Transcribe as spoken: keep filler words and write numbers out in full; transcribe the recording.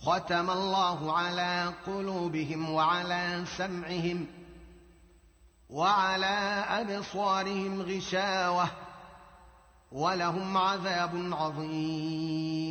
ختم الله على قلوبهم وعلى سمعهم وعلى أبصارهم غشاوة ولهم عذاب عظيم.